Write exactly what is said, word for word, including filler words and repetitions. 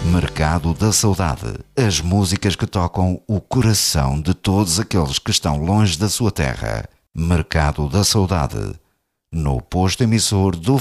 Mercado da Saudade. As músicas que tocam o coração de todos aqueles que estão longe da sua terra. Mercado da Saudade. No posto emissor do